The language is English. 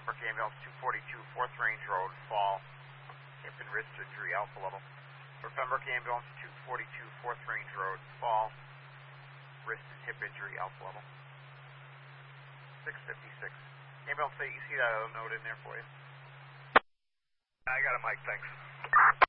Pembroke Ambulance 242, 4th Range Road, fall, hip and wrist injury, alpha level. For Pembroke Ambulance 242, 4th Range Road, fall, wrist and hip injury, alpha level. 656. Ambulance 8, you see that other note in there for you? I got it, Mike, thanks.